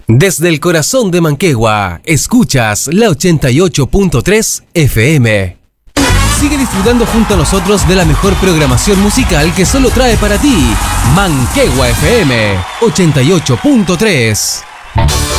Desde el corazón de Manquehue, escuchas la 88.3 FM. Sigue disfrutando junto a nosotros de la mejor programación musical que solo trae para ti Manquehue FM 88.3.